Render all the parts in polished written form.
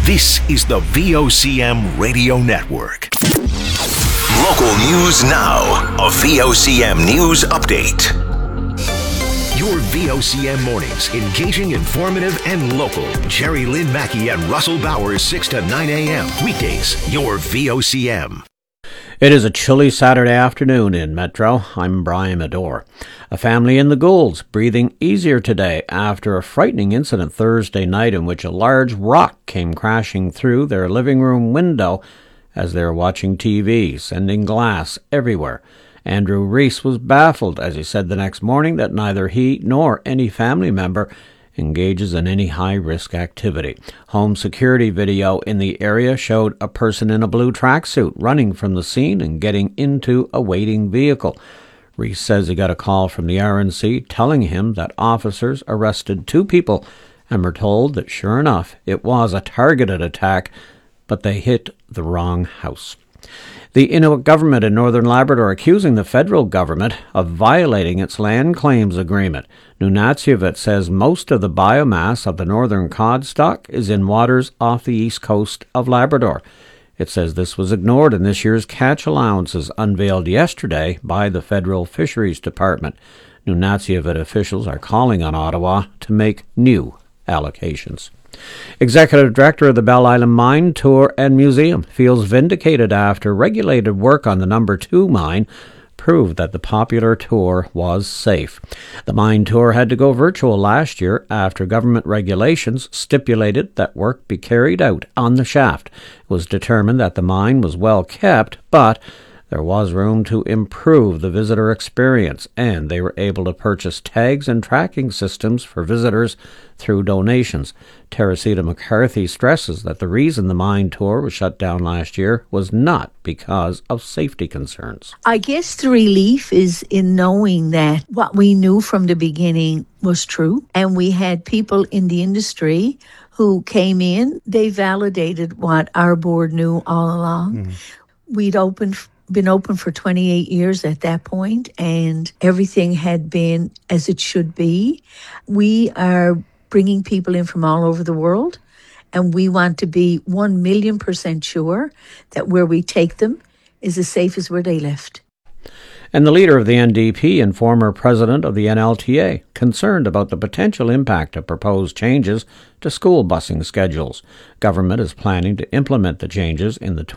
This is the VOCM Radio Network. Local news now. A VOCM news update. Your VOCM mornings, engaging, informative, and local. Jerry Lynn Mackey and Russell Bowers, 6 to 9 a.m. Weekdays, your VOCM. It is a chilly Saturday afternoon in Metro. I'm Brian Medore. A family in the Goulds breathing easier today after a frightening incident Thursday night in which a large rock came crashing through their living room window as they were watching TV, sending glass everywhere. Andrew Reese was baffled as he said the next morning that neither he nor any family member engages in any high-risk activity. Home security video in the area showed a person in a blue tracksuit running from the scene and getting into a waiting vehicle. Reese says he got a call from the RNC telling him that officers arrested 2 people and were told that sure enough it was a targeted attack, but they hit the wrong house. The Inuit government in Northern Labrador accusing the federal government of violating its land claims agreement. Nunatsiavut says most of the biomass of the northern cod stock is in waters off the east coast of Labrador. It says this was ignored in this year's catch allowances unveiled yesterday by the Federal Fisheries Department. Nunatsiavut officials are calling on Ottawa to make new allocations. Executive Director of the Bell Island Mine, Tour and Museum feels vindicated after regulated work on the number 2 mine proved that the popular tour was safe. The mine tour had to go virtual last year after government regulations stipulated that work be carried out on the shaft. It was determined that the mine was well kept, but there was room to improve the visitor experience, and they were able to purchase tags and tracking systems for visitors through donations. Teresita McCarthy stresses that the reason the mine tour was shut down last year was not because of safety concerns. I guess the relief is in knowing that what we knew from the beginning was true, and we had people in the industry who came in. They validated what our board knew all along. We'd been open for 28 years at that point, and everything had been as it should be. We are bringing people in from all over the world, and we want to be 1,000,000% sure that where we take them is as safe as where they left. And the leader of the NDP and former president of the NLTA, concerned about the potential impact of proposed changes to school busing schedules. Government is planning to implement the changes in the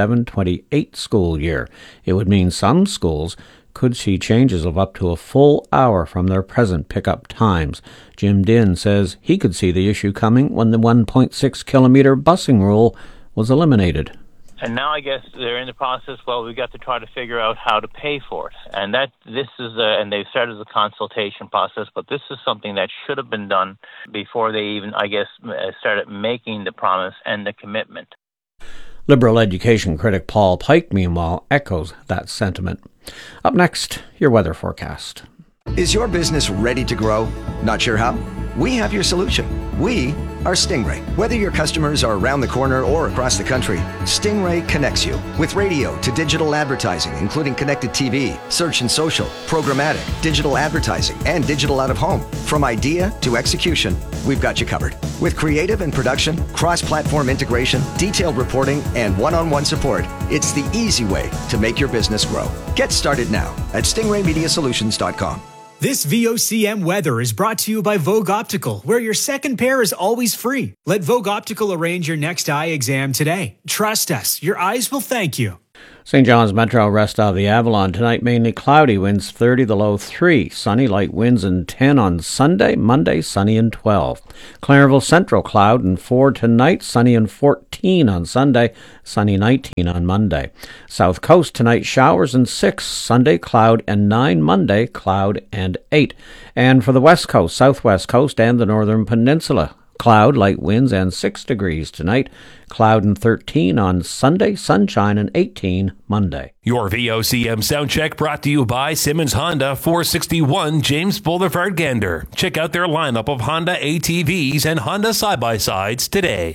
27-28 school year. It would mean some schools could see changes of up to a full hour from their present pickup times. Jim Dinn says he could see the issue coming when the 1.6-kilometre busing rule was eliminated. And now I guess they're in the process, we've got to try to figure out how to pay for it. And and they've started the consultation process, but this is something that should have been done before they even, started making the promise and the commitment. Liberal education critic Paul Pike, meanwhile, echoes that sentiment. Up next, your weather forecast. Is your business ready to grow? Not sure how? We have your solution. We are Stingray. Whether your customers are around the corner or across the country, Stingray connects you with radio to digital advertising, including connected TV, search and social, programmatic, digital advertising, and digital out of home. From idea to execution, we've got you covered. With creative and production, cross-platform integration, detailed reporting, and one-on-one support, it's the easy way to make your business grow. Get started now at stingraymediasolutions.com. This VOCM weather is brought to you by Vogue Optical, where your second pair is always free. Let Vogue Optical arrange your next eye exam today. Trust us, your eyes will thank you. St. John's Metro rest of the Avalon tonight, mainly cloudy, winds 30, the low 3. Sunny, light winds and 10 on Sunday. Monday, sunny and 12. Clarenville Central, cloud and 4 tonight, sunny and 14 on Sunday, sunny 19 on Monday. South Coast tonight, showers and 6. Sunday, cloud and 9. Monday, cloud and 8. And for the West Coast, Southwest Coast and the Northern Peninsula, cloud, light winds, and 6 degrees tonight. Cloud and 13 on Sunday, sunshine and 18 Monday. Your VOCM Soundcheck brought to you by Simmons Honda, 461 James Boulevard, Gander. Check out their lineup of Honda ATVs and Honda side-by-sides today.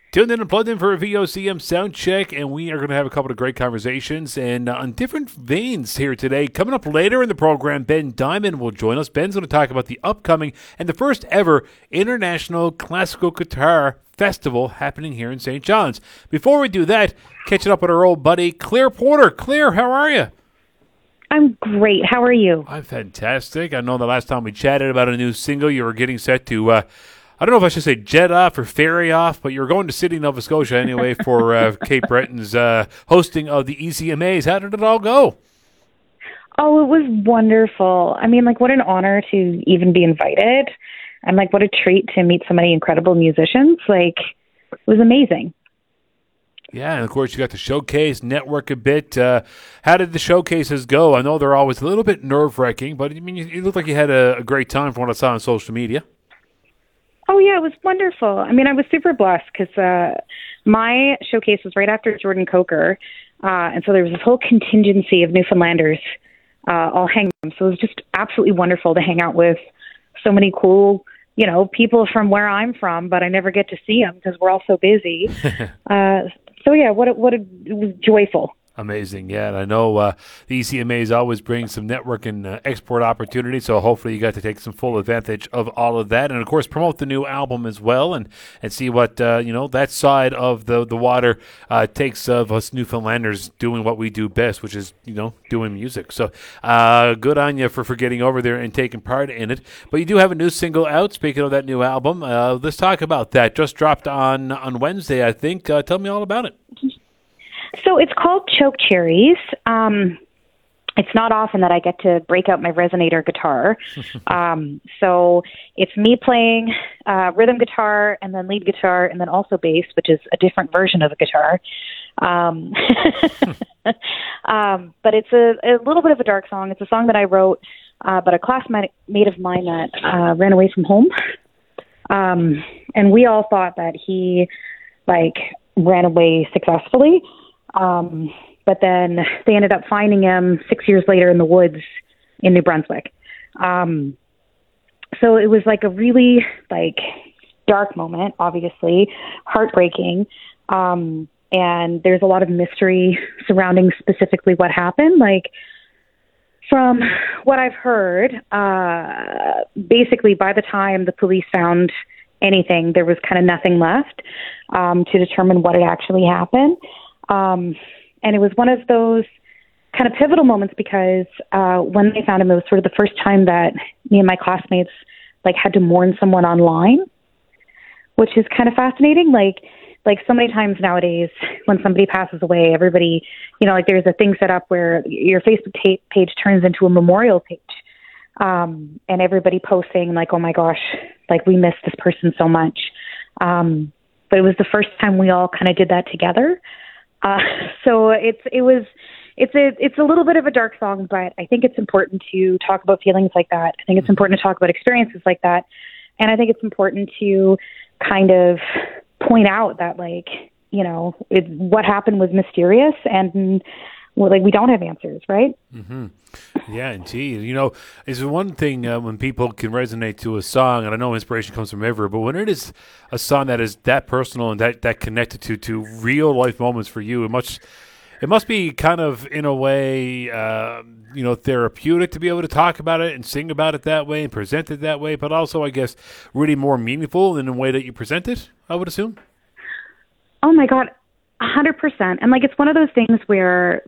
Tuned in and plugged in for a VOCM sound check, and we are going to have a couple of great conversations and on different veins here today. Coming up later in the program, Ben Diamond will join us. Ben's going to talk about the upcoming and the first ever International Classical Guitar Festival happening here in St. John's. Before we do that, catching up with our old buddy, Claire Porter. Claire, how are you? I'm great. How are you? I'm fantastic. I know the last time we chatted about a new single, you were getting set to I don't know if I should say jet off or ferry off, but you're going to Sydney, Nova Scotia anyway for Cape Breton's hosting of the ECMAs. How did it all go? Oh, it was wonderful. I mean, like, what an honor to even be invited. And, like, what a treat to meet so many incredible musicians. Like, it was amazing. Yeah, and of course you got the showcase, network a bit. How did the showcases go? I know they're always a little bit nerve-wracking, but I mean, you looked like you had a great time from what I saw on social media. Oh, yeah, it was wonderful. I mean, I was super blessed because my showcase was right after Jordan Coker, and so there was this whole contingency of Newfoundlanders all hanging out. So it was just absolutely wonderful to hang out with so many cool, people from where I'm from, but I never get to see them because we're all so busy. So, yeah, it was joyful. Amazing, yeah. And I know the ECMAs always bring some network and export opportunities, so hopefully you got to take some full advantage of all of that. And, of course, promote the new album as well and see what, that side of the water takes of us Newfoundlanders doing what we do best, which is, doing music. So good on you for getting over there and taking part in it. But you do have a new single out, speaking of that new album. Let's talk about that. Just dropped on Wednesday, I think. Tell me all about it. So it's called Choke Cherries. It's not often that I get to break out my resonator guitar. So it's me playing rhythm guitar and then lead guitar and then also bass, which is a different version of the guitar. But it's a little bit of a dark song. It's a song that I wrote, but a classmate of mine that ran away from home. And we all thought that he ran away successfully. But then they ended up finding him 6 years later in the woods in New Brunswick. So it was a really dark moment, obviously, heartbreaking. And there's a lot of mystery surrounding specifically what happened. From what I've heard, basically by the time the police found anything, there was kind of nothing left to determine what had actually happened. And it was one of those kind of pivotal moments because when they found him, it was sort of the first time that me and my classmates had to mourn someone online, which is kind of fascinating. Like so many times nowadays when somebody passes away, everybody, there's a thing set up where your Facebook page turns into a memorial page. And everybody posting oh my gosh, we miss this person so much. But it was the first time we all kind of did that together. So it's a little bit of a dark song, but I think it's important to talk about feelings like that. I think it's important to talk about experiences like that. And I think it's important to kind of point out that what happened was mysterious and we don't have answers, right? Mm-hmm. Yeah, indeed. It's one thing when people can resonate to a song, and I know inspiration comes from everywhere, but when it is a song that is that personal and that connected to real life moments for you, it must be kind of in a way, therapeutic to be able to talk about it and sing about it that way and present it that way, but also, I guess, really more meaningful in the way that you present it, I would assume. Oh my God, 100%. And it's one of those things where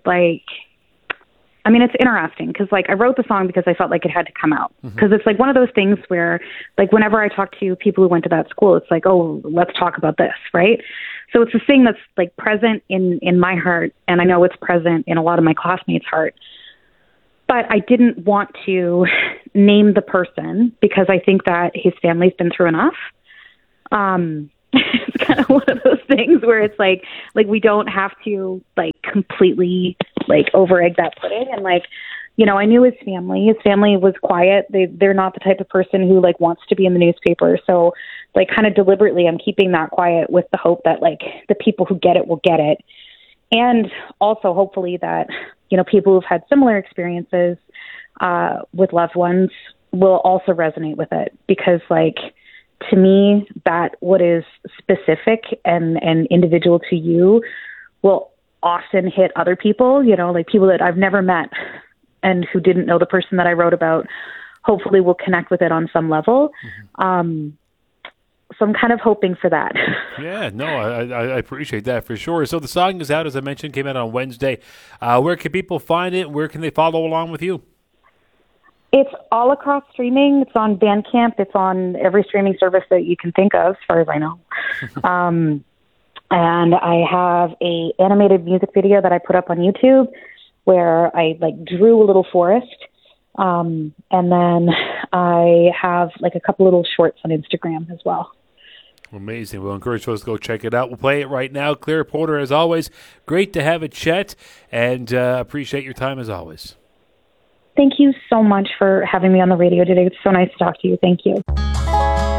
it's interesting because I wrote the song because I felt like it had to come out because it's one of those things where whenever I talk to people who went to that school, it's oh, let's talk about this, right? So it's a thing that's present in my heart, and I know it's present in a lot of my classmates' heart. But I didn't want to name the person because I think that his family's been through enough. It's kind of one of those things where it's we don't have to completely over egg that pudding. And I knew his family. His family was quiet. They're not the type of person who wants to be in the newspaper. So kind of deliberately, I'm keeping that quiet with the hope that the people who get it will get it. And also hopefully that, people who've had similar experiences with loved ones will also resonate with it because to me, that what is specific and individual to you will often hit other people, like people that I've never met and who didn't know the person that I wrote about, hopefully will connect with it on some level. So I'm kind of hoping for that. Yeah, no, I appreciate that for sure. So the song is out, as I mentioned, came out on Wednesday. Where can people find it? Where can they follow along with you? It's all across streaming. It's on Bandcamp. It's on every streaming service that you can think of, as far as I know. And I have a animated music video that I put up on YouTube where I drew a little forest. And then I have a couple little shorts on Instagram as well. Amazing. We'll encourage folks to go check it out. We'll play it right now. Claire Porter, as always, great to have a chat, and appreciate your time as always. Thank you so much for having me on the radio today. It's so nice to talk to you. Thank you.